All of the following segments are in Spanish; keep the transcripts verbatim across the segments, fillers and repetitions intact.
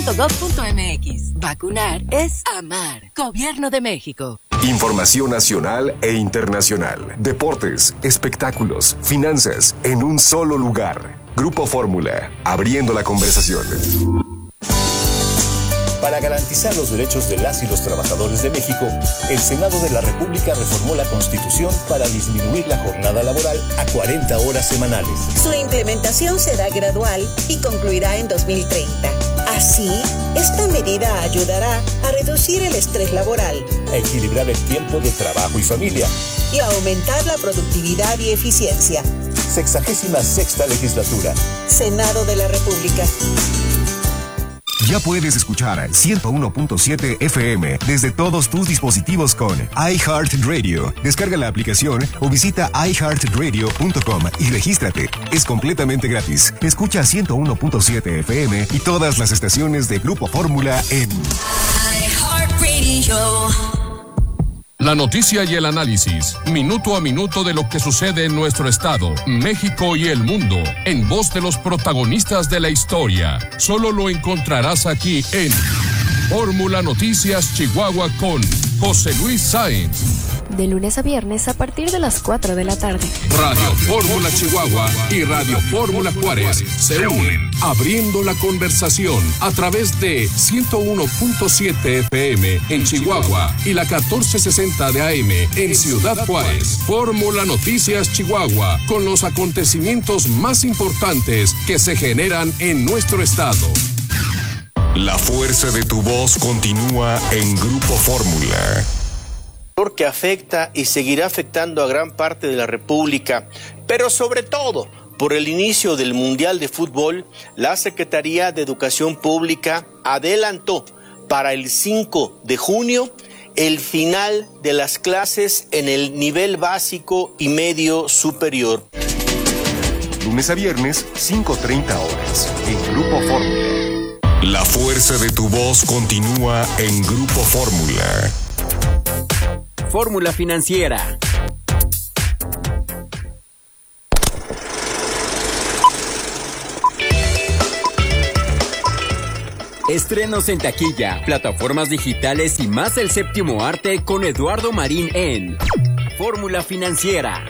gov punto mx. Vacunar es amar. Gobierno de México. Información nacional e internacional. Deportes, espectáculos, finanzas, en un solo lugar. Grupo Fórmula, abriendo la conversación. Para garantizar los derechos de las y los trabajadores de México, el Senado de la República reformó la Constitución para disminuir la jornada laboral a cuarenta horas semanales. Su implementación será gradual y concluirá en dos mil treinta. Así, esta medida ayudará a reducir el estrés laboral, a equilibrar el tiempo de trabajo y familia y a aumentar la productividad y eficiencia. Sexagésima sexta legislatura. Senado de la República. Ya puedes escuchar ciento uno punto siete F M desde todos tus dispositivos con iHeartRadio. Descarga la aplicación o visita i heart radio punto com y regístrate. Es completamente gratis. Escucha ciento uno punto siete F M y todas las estaciones de Grupo Fórmula en iHeartRadio. La noticia y el análisis, minuto a minuto de lo que sucede en nuestro estado, México y el mundo, en voz de los protagonistas de la historia. Solo lo encontrarás aquí en Fórmula Noticias Chihuahua con José Luis Sáenz. De lunes a viernes a partir de las cuatro de la tarde. Radio Fórmula Chihuahua y Radio Fórmula Juárez se unen, abriendo la conversación a través de ciento uno punto siete F M en Chihuahua y la catorce sesenta de A M en Ciudad Juárez. Fórmula Noticias Chihuahua, con los acontecimientos más importantes que se generan en nuestro estado. La fuerza de tu voz continúa en Grupo Fórmula. Que afecta y seguirá afectando a gran parte de la República, pero sobre todo por el inicio del Mundial de Fútbol, la Secretaría de Educación Pública adelantó para el cinco de junio el final de las clases en el nivel básico y medio superior. Lunes a viernes, cinco treinta horas, en Grupo Fórmula. La fuerza de tu voz continúa en Grupo Fórmula. Fórmula Financiera. Estrenos en taquilla, plataformas digitales y más el séptimo arte con Eduardo Marín en Fórmula Financiera.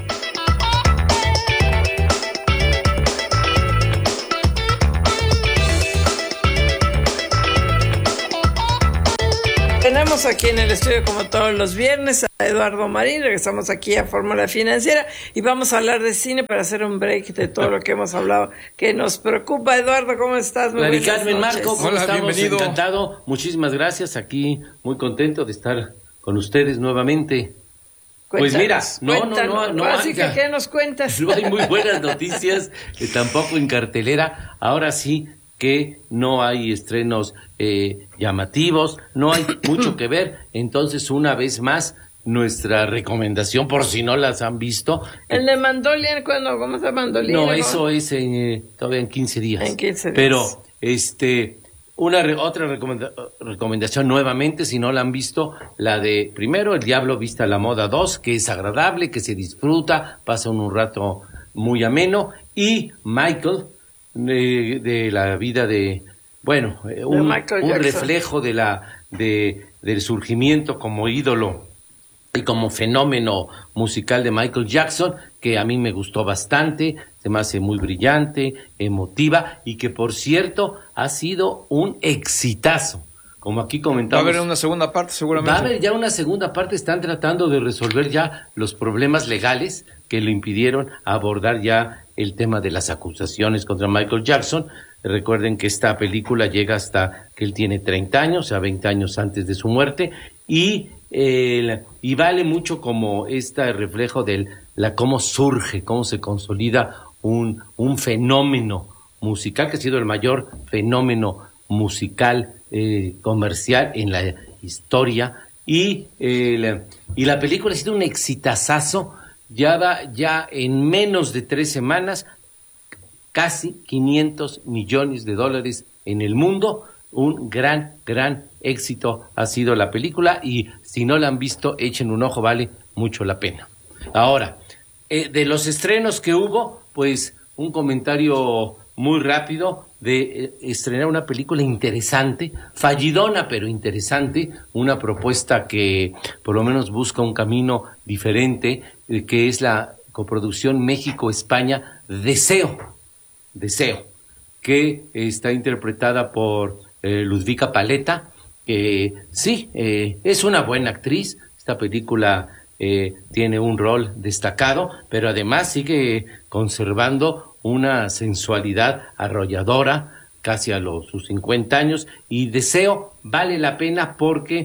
Tenemos aquí en el estudio, como todos los viernes, a Eduardo Marín. Regresamos aquí a Fórmula Financiera y vamos a hablar de cine para hacer un break de todo lo que hemos hablado que nos preocupa. Eduardo, ¿cómo estás? Muy Mari Carmen, Marco, ¿cómo Hola, estamos? Bienvenido. Encantado, muchísimas gracias. Aquí muy contento de estar con ustedes nuevamente. Cuéntanos, pues mira, no, no, no, no. Así que, ¿qué nos cuentas? No hay muy buenas noticias, eh, tampoco en cartelera. Ahora sí que no hay estrenos eh, llamativos, no hay mucho que ver. Entonces, una vez más, nuestra recomendación, por si no las han visto. El de Mandolian, ¿cuándo? ¿Cómo se llama Mandolian? No, eso es eh, todavía en quince días. En quince días. Pero, este, una re- otra recomenda- recomendación nuevamente, si no la han visto, la de, primero, El Diablo Viste a la Moda dos, que es agradable, que se disfruta, pasa un, un rato muy ameno, y Michael, de, de la vida de, bueno, un, un reflejo de la, de, del surgimiento como ídolo y como fenómeno musical de Michael Jackson, que a mí me gustó bastante, se me hace muy brillante, emotiva, y que por cierto ha sido un exitazo. Como aquí comentamos. Va a haber una segunda parte seguramente. Va a haber ya una segunda parte, están tratando de resolver ya los problemas legales que le impidieron abordar ya el tema de las acusaciones contra Michael Jackson. Recuerden que esta película llega hasta que él tiene treinta años, o sea, veinte años antes de su muerte, y eh, y vale mucho como este reflejo de la cómo surge, cómo se consolida un, un fenómeno musical que ha sido el mayor fenómeno musical eh, comercial en la historia, y, eh, la, y la película ha sido un exitazazo. Ya va, ya en menos de tres semanas, casi quinientos millones de dólares en el mundo. Un gran, gran éxito ha sido la película, y si no la han visto, echen un ojo, vale mucho la pena. Ahora, eh, de los estrenos que hubo, pues un comentario muy rápido de eh, estrenar una película interesante, fallidona pero interesante, una propuesta que por lo menos busca un camino diferente, eh, que es la coproducción México-España Deseo, Deseo, que está interpretada por eh, Ludvika Paleta, que sí, eh, es una buena actriz. Esta película eh, tiene un rol destacado, pero además sigue conservando una sensualidad arrolladora, casi a los sus cincuenta años, y Deseo vale la pena porque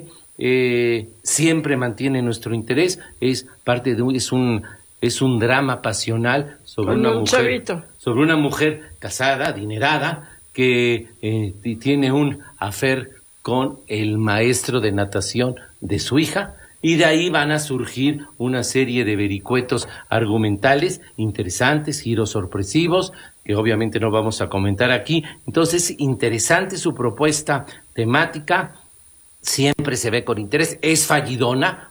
eh, siempre mantiene nuestro interés. Es parte de un, es un es un drama pasional sobre Con una un mujer chavito. sobre una mujer casada, adinerada, que eh, tiene un affair con el maestro de natación de su hija, y de ahí van a surgir una serie de vericuetos argumentales interesantes, giros sorpresivos, que obviamente no vamos a comentar aquí. Entonces, interesante su propuesta temática, siempre se ve con interés, es fallidona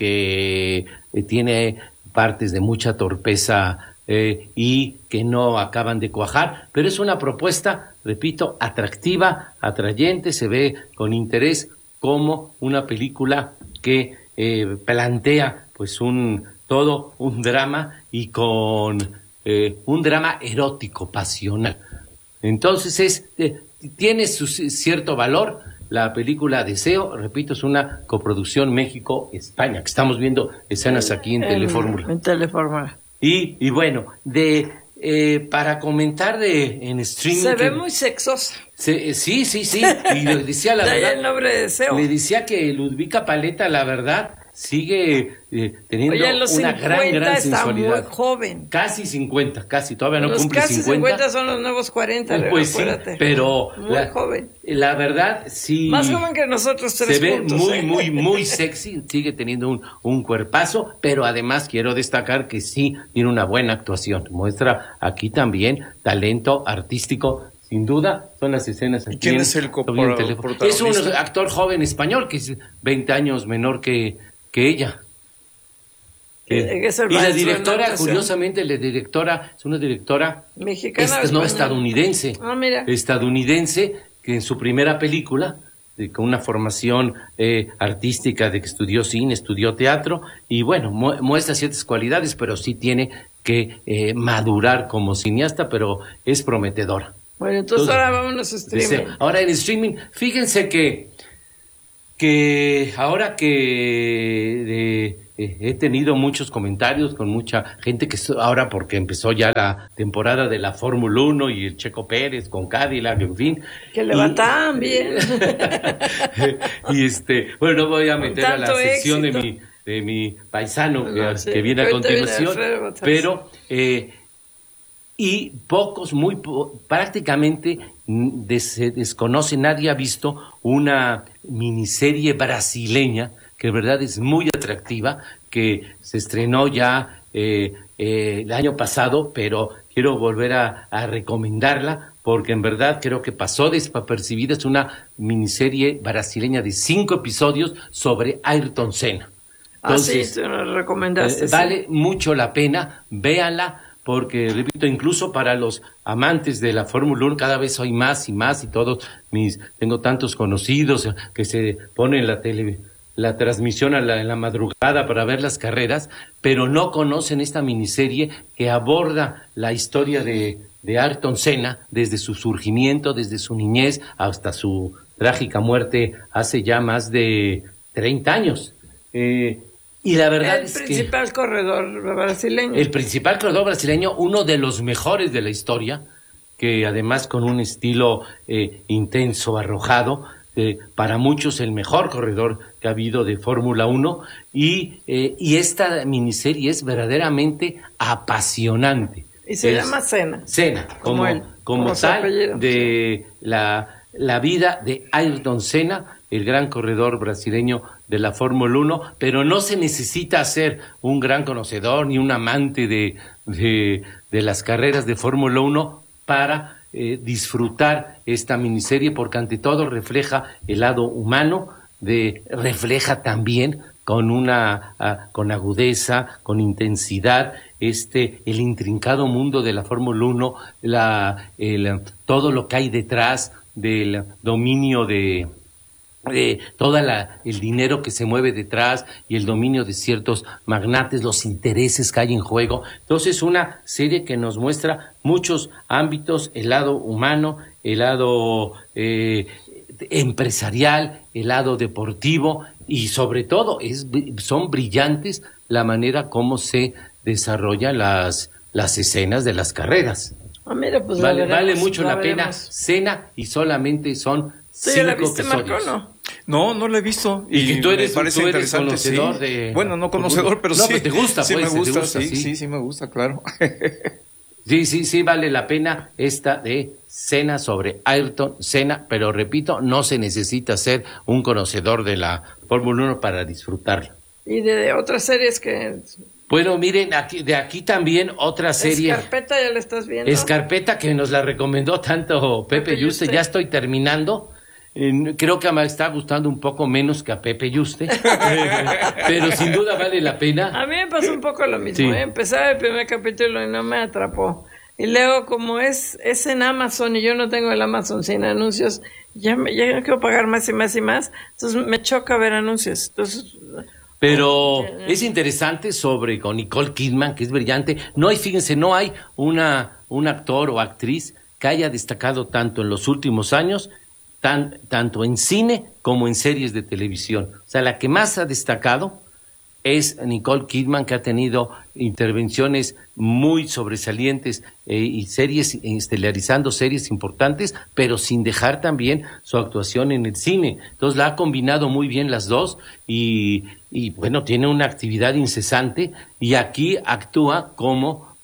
porque eh, tiene partes de mucha torpeza eh, y que no acaban de cuajar, pero es una propuesta, repito, atractiva, atrayente, se ve con interés como una película que eh, plantea pues un todo un drama y con eh, un drama erótico, pasional. Entonces es eh, tiene su cierto valor. La película Deseo, repito, es una coproducción México-España, que estamos viendo escenas aquí en, en Telefórmula. En Telefórmula. Y, y bueno, de eh, para comentar de en streaming... Se ve que, muy sexosa. Se, sí, sí, sí, y le decía la de verdad... ahí el nombre de Deseo. Le decía que Ludvika Paleta, la verdad, sigue eh, teniendo Oye, en los una gran, gran sensualidad. Está muy joven. Casi cincuenta, casi, todavía no los cumple casi cincuenta. cincuenta son los nuevos cuarenta, pues sí, acuérdate. Pero muy la, joven. La verdad, sí. Más joven que nosotros tres Se ve juntos, muy, ¿eh? muy, muy sexy, sigue teniendo un, un cuerpazo, pero además quiero destacar que sí tiene una buena actuación. Muestra aquí también talento artístico. Sin duda, son las escenas aquí. ¿Quién en, es el coprotagonista? Es un actor joven español que es veinte años menor que, que ella. Eh, es el y la maestro directora, de curiosamente, la directora es una directora mexicana, es, no estadounidense, ah, mira. estadounidense que en su primera película, de, con una formación eh, artística de que estudió cine, estudió teatro y bueno, mu muestra ciertas cualidades, pero sí tiene que eh, madurar como cineasta, pero es prometedora. Bueno, entonces, entonces ahora vámonos a streaming. Dice, ahora en streaming, fíjense que que ahora que de, eh, he tenido muchos comentarios con mucha gente que ahora porque empezó ya la temporada de la Fórmula uno y el Checo Pérez con Cadillac, en fin. Que le va tan bien. Y este, bueno, no voy a meter a la sección éxito. de mi de mi paisano que, no, sí, que viene a continuación, viene pero eh, y pocos, muy po prácticamente des se desconoce, nadie ha visto una miniserie brasileña que en verdad es muy atractiva, que se estrenó ya eh, eh, el año pasado, pero quiero volver a, a recomendarla porque en verdad creo que pasó desapercibida. Es una miniserie brasileña de cinco episodios sobre Ayrton Senna. Entonces, ah, sí, te lo recomendaste. Eh, vale sí. mucho la pena, véanla, porque, repito, incluso para los amantes de la Fórmula uno, cada vez hay más y más, y todos mis, tengo tantos conocidos que se ponen la tele, la transmisión a la, en la madrugada para ver las carreras, pero no conocen esta miniserie que aborda la historia de, de Ayrton Senna, desde su surgimiento, desde su niñez, hasta su trágica muerte hace ya más de treinta años. Eh, Y la verdad el es principal que corredor brasileño. El principal corredor brasileño, uno de los mejores de la historia, que además con un estilo eh, intenso, arrojado, eh, para muchos el mejor corredor que ha habido de Fórmula uno, y, eh, y esta miniserie es verdaderamente apasionante. Y se es, llama Senna. Senna, como, como, él, como, como tal, de la, la vida de Ayrton Senna, el gran corredor brasileño de la Fórmula uno, pero no se necesita ser un gran conocedor ni un amante de, de, de las carreras de Fórmula uno para eh, disfrutar esta miniserie, porque ante todo refleja el lado humano, de, refleja también con una uh, con agudeza, con intensidad, este el intrincado mundo de la Fórmula uno, la, el, todo lo que hay detrás del dominio de... de toda la el dinero que se mueve detrás y el dominio de ciertos magnates, los intereses que hay en juego. Entonces, una serie que nos muestra muchos ámbitos, el lado humano, el lado eh, empresarial, el lado deportivo, y sobre todo es son brillantes la manera como se desarrollan las las escenas de las carreras. Ah, mira, pues vale, veremos, vale mucho la, la pena. Cena, y solamente son ¿Sí, cinco la viste, episodios. Marco, no? No, no la he visto. Y, y tú eres, me parece tú eres interesante, conocedor sí. de... Bueno, no conocedor, pero no, sí. No, te gusta, sí pues, me gusta, gusta sí, sí, sí, sí me gusta, claro. Sí, sí, sí, vale la pena esta de Cena sobre Ayrton Senna, pero repito, no se necesita ser un conocedor de la Fórmula uno para disfrutarla. Y de, de otras series que... Bueno, miren, aquí, de aquí también otra serie. Escarpeta, ya la estás viendo. Escarpeta, que nos la recomendó tanto Pepe, Pepe Yuste, ya estoy terminando. Eh, creo que me está gustando un poco menos que a Pepe Yuste, pero sin duda vale la pena. A mí me pasó un poco lo mismo, Sí. ¿eh? Empezaba el primer capítulo y no me atrapó. Y luego, como es, es en Amazon y yo no tengo el Amazon sin anuncios, ya, me, ya no quiero pagar más y más y más, entonces me choca ver anuncios. Entonces... Pero es interesante sobre con Nicole Kidman, que es brillante. No hay, fíjense, no hay una un actor o actriz que haya destacado tanto en los últimos años, tan, tanto en cine como en series de televisión. O sea, la que más ha destacado es Nicole Kidman, que ha tenido intervenciones muy sobresalientes eh, y series, estelarizando series importantes, pero sin dejar también su actuación en el cine. Entonces la ha combinado muy bien las dos y, y bueno, tiene una actividad incesante y aquí actúa como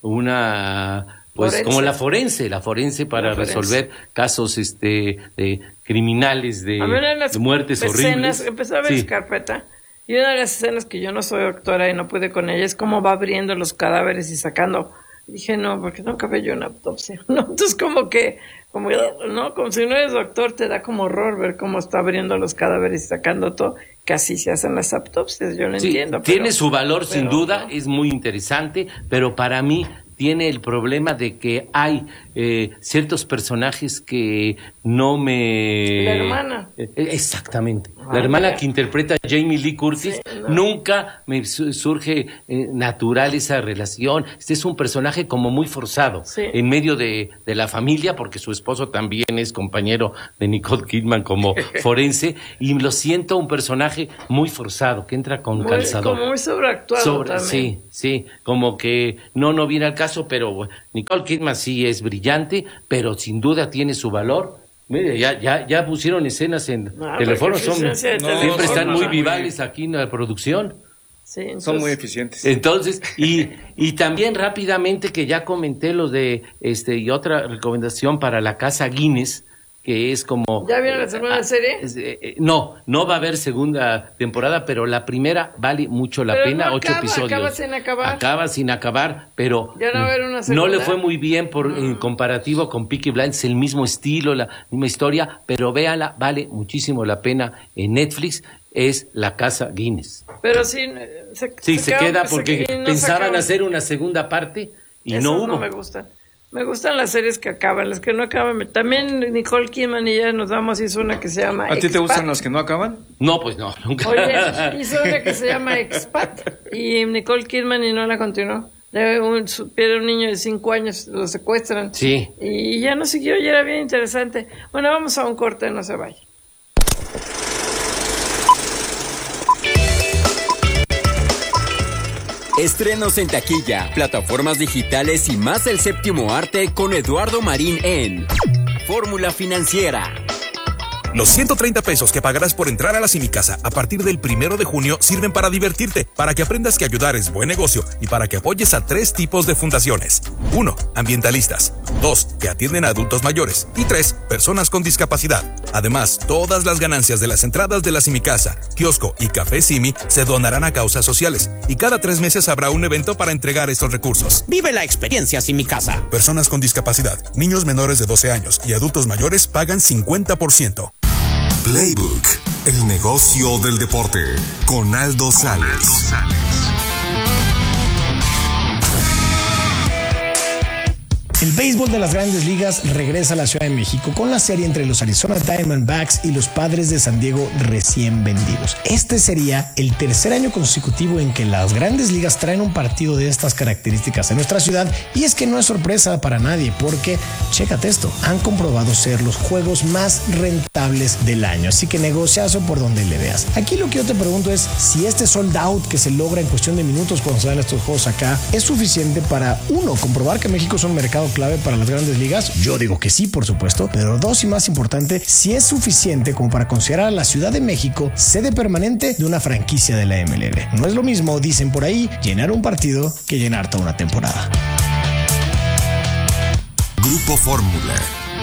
una... Pues forense. Como la forense, la forense para la forense. resolver casos este de criminales, de, de muertes escenas, horribles. Empezó a ver sí. Escarpeta. Y una de las escenas que yo no soy doctora y no pude con ella es cómo va abriendo los cadáveres y sacando. Dije, no, porque nunca veo yo una autopsia, ¿no? Entonces, como que, como, ¿no? Como si no eres doctor, te da como horror ver cómo está abriendo los cadáveres y sacando todo. Que así se hacen las autopsias, yo no sí, entiendo. Tiene pero, su valor, pero, sin duda, ¿no? Es muy interesante, pero para mí tiene el problema de que hay eh, ciertos personajes que no me... La hermana. Eh, exactamente. Ah, la hermana mira. que interpreta a Jamie Lee Curtis, sí, no. nunca me surge eh, natural esa relación. Este es un personaje como muy forzado sí. en medio de, de la familia, porque su esposo también es compañero de Nicole Kidman como forense, y lo siento un personaje muy forzado, que entra con muy, calzador. Como muy sobreactuado Sobre, también. Sí, sí, como que no, no viene al caso, pero bueno, Nicole Kidman sí es brillante, pero sin duda tiene su valor. Mire, ya, ya, ya pusieron escenas en Ah, Telefono, porque son, no, siempre están no, muy no, vivales aquí en la producción. Sí, entonces, son muy eficientes. Entonces, y, y también rápidamente que ya comenté lo de, este, y otra recomendación para la Casa Guinness, que es como... ¿Ya vieron la segunda eh, serie? Eh, eh, no, no va a haber segunda temporada, pero la primera vale mucho la pero pena, no ocho acaba, episodios. Acaba sin acabar. Acaba sin acabar, pero ¿Ya no va a haber una no segunda? le fue muy bien por en comparativo con Peaky Blinders, el mismo estilo, la misma historia, pero véala, vale muchísimo la pena en Netflix, es La Casa Guinness. Pero sí, se, Sí, se, se queda se porque queda, no pensaban hacer una segunda parte y Esas no hubo. no me gustan. Me gustan las series que acaban, las que no acaban. También Nicole Kidman y ella nos damos, hizo una que se llama ¿A ti te Expat. gustan las que no acaban? No, pues no, nunca. Oye, hizo una que se llama Expat y Nicole Kidman y no la continuó. De un, su, pierde un niño de cinco años, lo secuestran. Sí. Y ya no siguió, ya era bien interesante. Bueno, vamos a un corte, no se vaya. Estrenos en taquilla, plataformas digitales y más el séptimo arte con Eduardo Marín en Fórmula Financiera. Los ciento treinta pesos que pagarás por entrar a la Cinicasa a partir del primero de junio sirven para divertirte, para que aprendas que ayudar es buen negocio y para que apoyes a tres tipos de fundaciones. Uno, ambientalistas. Dos, que atienden a adultos mayores. Y tres, personas con discapacidad. Además, todas las ganancias de las entradas de la Cinicasa, kiosco y café Simi se donarán a causas sociales. Y cada tres meses habrá un evento para entregar estos recursos. Vive la experiencia Cinicasa. Personas con discapacidad, niños menores de doce años y adultos mayores pagan cincuenta por ciento. Playbook, el negocio del deporte, con Aldo Sales. El béisbol de las Grandes Ligas regresa a la Ciudad de México con la serie entre los Arizona Diamondbacks y los Padres de San Diego recién vendidos. Este sería el tercer año consecutivo en que las Grandes Ligas traen un partido de estas características en nuestra ciudad, y es que no es sorpresa para nadie porque, chécate esto, han comprobado ser los juegos más rentables del año, así que negociazo por donde le veas. Aquí lo que yo te pregunto es si este sold out que se logra en cuestión de minutos cuando se dan estos juegos acá es suficiente para, uno, comprobar que México es un mercado clave para las Grandes Ligas. Yo digo que sí, por supuesto, pero dos, y más importante, si es suficiente como para considerar a la Ciudad de México sede permanente de una franquicia de la M L B. No es lo mismo, dicen por ahí, llenar un partido que llenar toda una temporada. Grupo Fórmula.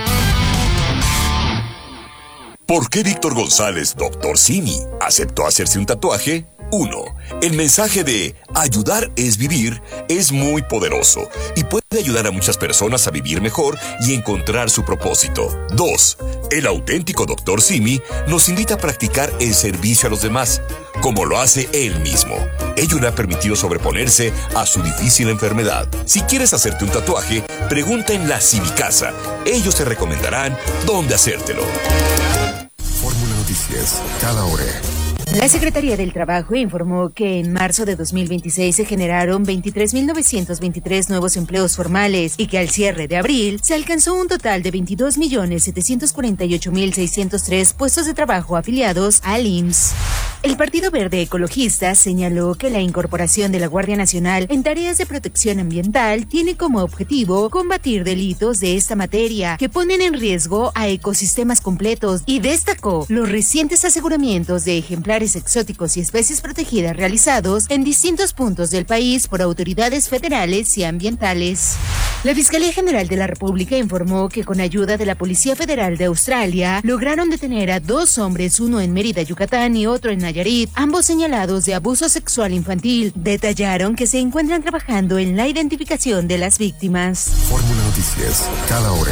¿Por qué Víctor González, doctor Simi, aceptó hacerse un tatuaje? uno. El mensaje de ayudar es vivir es muy poderoso y puede ayudar a muchas personas a vivir mejor y encontrar su propósito. dos. El auténtico doctor Simi nos invita a practicar el servicio a los demás, como lo hace él mismo. Ello le ha permitido sobreponerse a su difícil enfermedad. Si quieres hacerte un tatuaje, pregunta en la Simicasa. Ellos te recomendarán dónde hacértelo. Fórmula Noticias, cada hora. La Secretaría del Trabajo informó que en marzo de dos mil veintiséis se generaron veintitrés mil novecientos veintitrés nuevos empleos formales y que al cierre de abril se alcanzó un total de veintidós millones setecientos cuarenta y ocho mil seiscientos tres puestos de trabajo afiliados al I M S S. El Partido Verde Ecologista señaló que la incorporación de la Guardia Nacional en tareas de protección ambiental tiene como objetivo combatir delitos de esta materia que ponen en riesgo a ecosistemas completos, y destacó los recientes aseguramientos de ejemplares exóticos y especies protegidas realizados en distintos puntos del país por autoridades federales y ambientales. La Fiscalía General de la República informó que con ayuda de la Policía Federal de Australia lograron detener a dos hombres, uno en Mérida, Yucatán y otro en Nayarit, ambos señalados de abuso sexual infantil. Detallaron que se encuentran trabajando en la identificación de las víctimas. Fórmula Noticias, cada hora.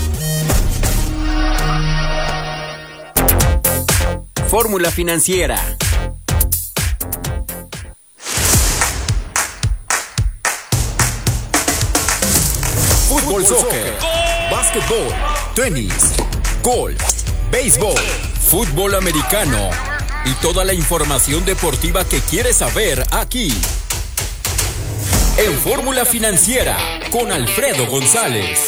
Fórmula Financiera. Fútbol, soccer, básquetbol, tenis, golf, béisbol, fútbol americano y toda la información deportiva que quieres saber aquí. En Fórmula Financiera con Alfredo González.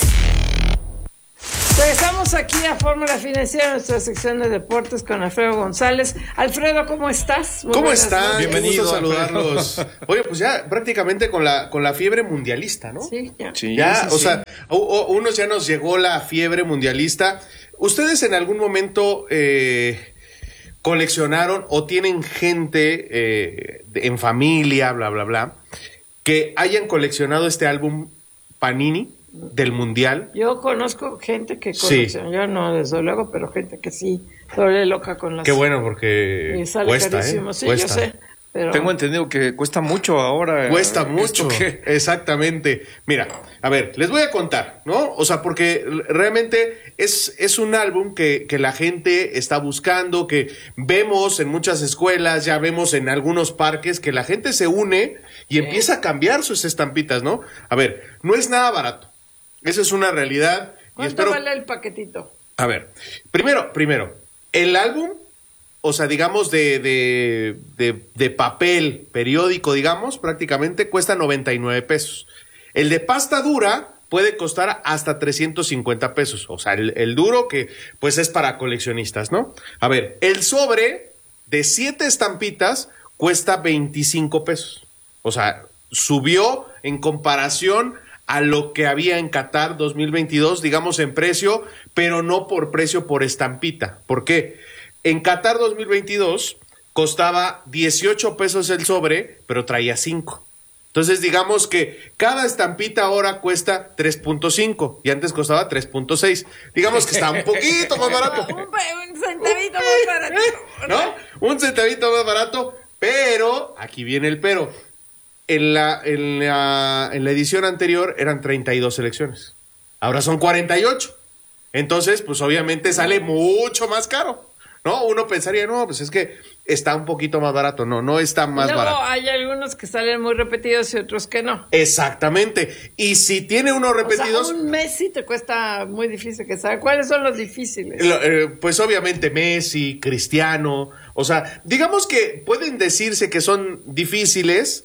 Regresamos aquí a Fórmula Financiera, nuestra sección de deportes con Alfredo González. Alfredo, ¿cómo estás? Muy ¿Cómo están? Bienvenido a saludarlos. Oye, pues ya prácticamente con la con la fiebre mundialista, ¿no? Sí, ya. Sí, ya, sí, o sí. sea, o, o, unos ya nos llegó la fiebre mundialista. ¿Ustedes en algún momento eh, coleccionaron o tienen gente eh, en familia, bla, bla, bla, que hayan coleccionado este álbum Panini del mundial? Yo conozco gente que colecciona, sí. Yo no, desde luego, pero gente que sí, doble loca con las... Qué bueno, porque cuesta, carísimo. ¿eh? Sí, cuesta. yo sé, pero... Tengo entendido que cuesta mucho ahora. Cuesta mucho, que... exactamente. Mira, a ver, les voy a contar, ¿no? O sea, porque realmente es, es un álbum que, que la gente está buscando, que vemos en muchas escuelas, ya vemos en algunos parques, que la gente se une y ¿Eh? empieza a cambiar sus estampitas, ¿no? A ver, no es nada barato. Esa es una realidad. ¿Cuánto y espero... vale el paquetito? A ver, primero, primero, el álbum, o sea, digamos de, de, de, de papel periódico, digamos, prácticamente cuesta noventa y nueve pesos. El de pasta dura puede costar hasta trescientos cincuenta pesos. O sea, el, el duro que pues es para coleccionistas, ¿no? A ver, el sobre de siete estampitas cuesta veinticinco pesos. O sea, subió en comparación a lo que había en Qatar dos mil veintidós, digamos en precio, pero no por precio por estampita. ¿Por qué? En Qatar dos mil veintidós costaba dieciocho pesos el sobre, pero traía cinco. Entonces digamos que cada estampita ahora cuesta tres punto cinco y antes costaba tres punto seis. Digamos que está un poquito más barato. un, un centavito más barato. ¿No? Un centavito más barato, pero aquí viene el pero. En la, en la, en la edición anterior eran treinta y dos selecciones. Ahora son cuarenta y ocho. Entonces, pues obviamente sale mucho más caro, ¿no? Uno pensaría, no, pues es que está un poquito más barato. No, no está más Luego barato. hay algunos que salen muy repetidos y otros que no. Exactamente. Y si tiene unos repetidos... O sea, un Messi te cuesta muy difícil que salga. ¿Cuáles son los difíciles? Lo, eh, pues obviamente Messi, Cristiano, o sea, digamos que pueden decirse que son difíciles,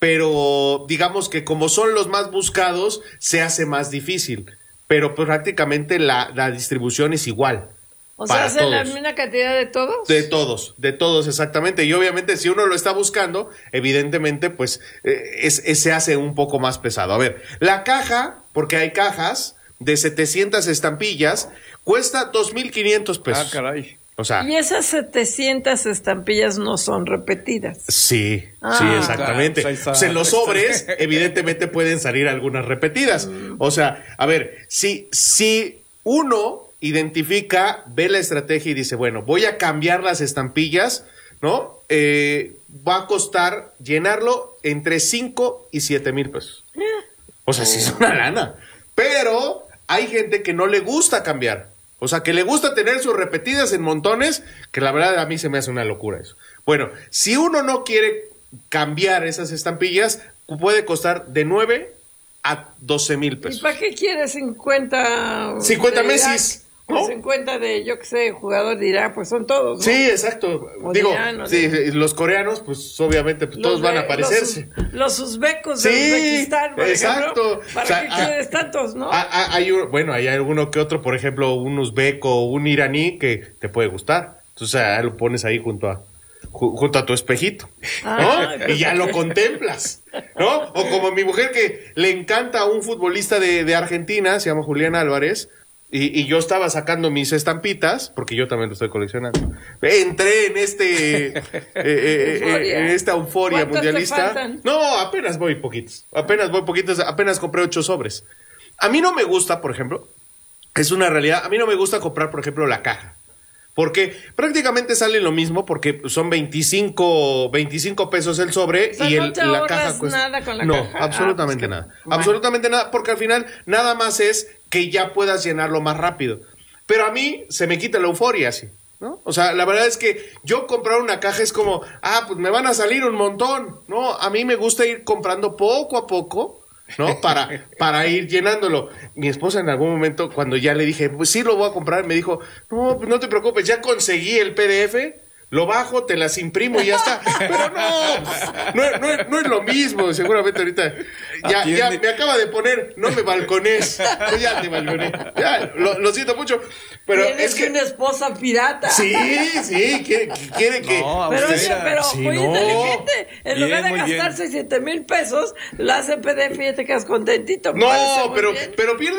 pero digamos que como son los más buscados, se hace más difícil. Pero pues, prácticamente la, la distribución es igual. O sea, ¿hacen la misma cantidad de todos? De todos, de todos, exactamente. Y obviamente si uno lo está buscando, evidentemente, pues eh, es, es, se hace un poco más pesado. A ver, la caja, porque hay cajas de setecientas estampillas, cuesta dos mil quinientos pesos. Ah, caray. O sea, y esas setecientas estampillas no son repetidas. Sí, ah, sí, exactamente. Claro, pues en los sobres, evidentemente, pueden salir algunas repetidas. Mm. O sea, a ver, si, si uno identifica, ve la estrategia y dice, bueno, voy a cambiar las estampillas, ¿no? Eh, va a costar llenarlo entre cinco y siete mil pesos. O sea, sí es una lana. Pero hay gente que no le gusta cambiar. O sea, que le gusta tener sus repetidas en montones, que la verdad a mí se me hace una locura eso. Bueno, si uno no quiere cambiar esas estampillas, puede costar de nueve a doce mil pesos. ¿Y para qué quieres cincuenta? cincuenta Messis. Pues cincuenta de, yo que sé, jugador dirá, pues son todos, ¿no? Sí, exacto. O Digo, dirán, sí, ¿no? los coreanos, pues obviamente pues, todos de, van a parecerse. Los, los uzbecos sí, de Uzbekistán, por exacto. ejemplo. ¿Para o sea, qué a, quieres tantos, no? A, a, hay un, bueno, hay alguno que otro, por ejemplo, un uzbeco o un iraní que te puede gustar. Entonces, ah, lo pones ahí junto a ju, junto a tu espejito, ¿no? Ah, y ya lo contemplas, ¿no? O como mi mujer que le encanta a un futbolista de, de Argentina, se llama Julián Álvarez. Y, y yo estaba sacando mis estampitas, porque yo también lo estoy coleccionando. Entré en este eh, eh, eh, en esta euforia mundialista. No, apenas voy poquitos. Apenas voy poquitos, apenas compré ocho sobres. A mí no me gusta, por ejemplo, es una realidad, a mí no me gusta comprar, por ejemplo, la caja. Porque prácticamente sale lo mismo, porque son veinticinco, veinticinco pesos el sobre, o sea, y no el, te la caja cuesta nada con la no, caja. absolutamente ah, pues nada. Que, bueno. Absolutamente nada, porque al final nada más es que ya puedas llenarlo más rápido. Pero a mí se me quita la euforia así, ¿no? O sea, la verdad es que yo comprar una caja es como, ah, pues me van a salir un montón, ¿no? A mí me gusta ir comprando poco a poco, ¿no? Para, para ir llenándolo. Mi esposa en algún momento, cuando ya le dije, pues sí lo voy a comprar, me dijo, no, pues no te preocupes, ya conseguí el P D F, lo bajo, te las imprimo y ya está. Pero no, no, no, no es lo mismo, seguramente ahorita. Ya, ya me acaba de poner, no me balcones. Pues ya te balconé. Ya, lo, lo siento mucho. Pero Tienes es que una esposa pirata. Sí, sí, quiere, quiere que. No, pero oye, pero sí, muy no. inteligente. En Bien, lugar de muy gastarse bien. siete mil pesos, lo hace P D F y te quedas contentito. No, pero, pero pierde